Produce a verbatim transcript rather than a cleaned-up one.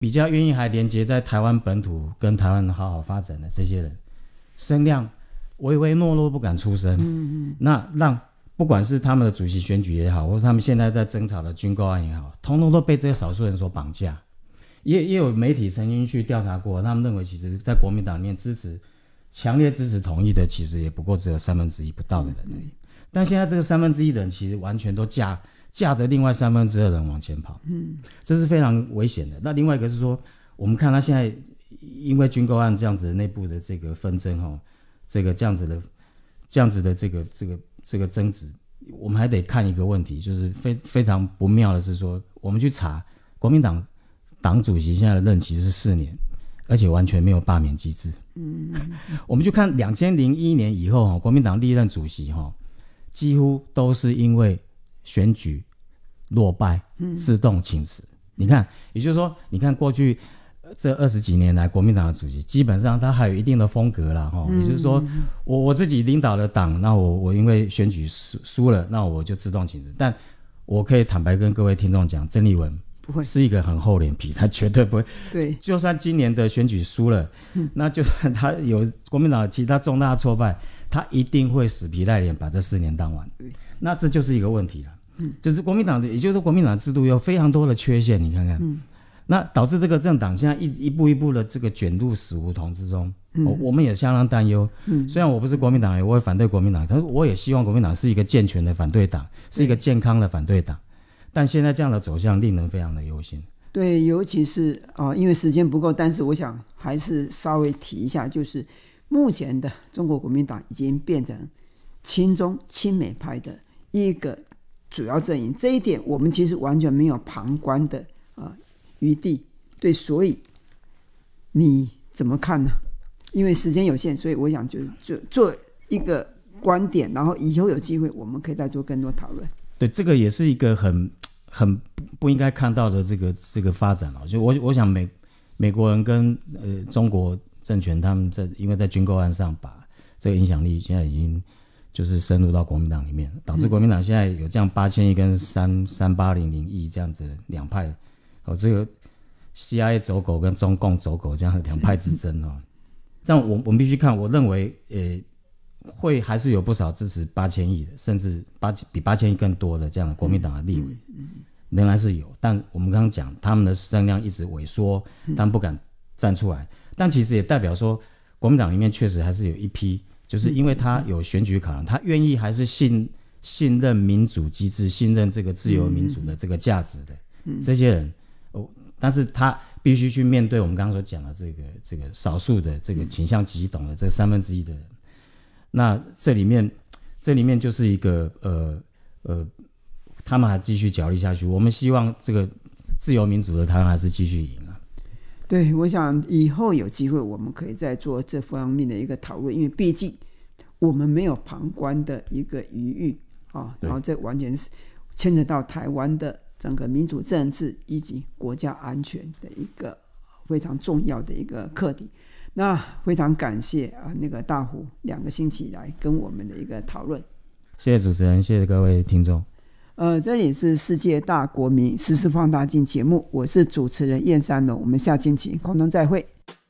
比较愿意还连接在台湾本土跟台湾好好发展的这些人，声量唯唯诺诺不敢出声。嗯嗯，那让不管是他们的主席选举也好，或是他们现在在争吵的军购案也好，通通都被这些少数人所绑架。也也有媒体曾经去调查过，他们认为其实在国民党里面支持强烈支持统一的其实也不过只有三分之一不到的人而已。但现在这个三分之一的人其实完全都架架着另外三分之二的人往前跑，嗯，这是非常危险的。那另外一个是说，我们看他现在因为军购案这样子的内部的这个纷争哈，这个这样子的这样子的这个这个这个争执，我们还得看一个问题，就是非非常不妙的是说，我们去查国民党党主席现在的任期是四年，而且完全没有罢免机制。嗯，我们去看二零零一年以后国民党历任主席几乎都是因为选举落败自动请辞。嗯、你看，也就是说，你看过去这二十几年来，国民党的主席基本上他还有一定的风格啦，嗯、也就是说，我我自己领导的党，那我我因为选举输输了，那我就自动请辞。但我可以坦白跟各位听众讲，郑丽文不会是一个很厚脸皮，他绝对不会。对，就算今年的选举输了，嗯、那就算他有国民党其他重大挫败，他一定会死皮赖脸把这四年当完。那这就是一个问题了。嗯，就是国民党的，也就是说国民党制度有非常多的缺陷，你看看。嗯，那导致这个政党现在一一步一步的这个卷入死胡同之中。嗯，我我们也相当担忧。嗯，虽然我不是国民党，我也反对国民党，但是我也希望国民党是一个健全的反对党，是一个健康的反对党。但现在这样的走向令人非常的忧心。 对，尤其是、呃、因为时间不够，但是我想还是稍微提一下，就是目前的中国国民党已经变成亲中亲美派的一个主要阵营，这一点我们其实完全没有旁观的、呃、余地。对，所以你怎么看呢？因为时间有限，所以我想就就做一个观点，然后以后有机会我们可以再做更多讨论。 对，这个也是一个很很不应该看到的这个这个发展。就我我想美美国人跟呃中国政权他们在因为在军购案上把这个影响力现在已经就是深入到国民党里面，导致国民党现在有这样八千亿跟三三八零零亿这样子两派哦，这个 C I A 走狗跟中共走狗这样两派之争哦。但我我们必须看，我认为呃。会还是有不少支持八千亿的，甚至八比八千亿更多的这样的国民党的立委，嗯嗯、仍然是有。但我们刚刚讲，他们的声量一直萎缩，但不敢站出来。但其实也代表说，国民党里面确实还是有一批，就是因为他有选举考量，他愿意还是信信任民主机制，信任这个自由民主的这个价值的、嗯、这些人。哦，但是他必须去面对我们刚刚所讲的这个这个少数的这个倾向极懂的这三分之一的人。那这里面，这里面就是一个呃呃，他们还继续角力下去。我们希望这个自由民主的台湾还是继续赢啊。 对，我想以后有机会我们可以再做这方面的一个讨论，因为毕竟我们没有旁观的一个余裕啊，然后这完全是牵扯到台湾的整个民主政治以及国家安全的一个非常重要的一个课题。那非常感谢啊，那个大虎两个星期来跟我们的一个讨论。 谢谢主持人，谢谢各位听众。 呃，这里是世界大国民时事放大镜节目，我是主持人燕山龙，我们下星期空中再会。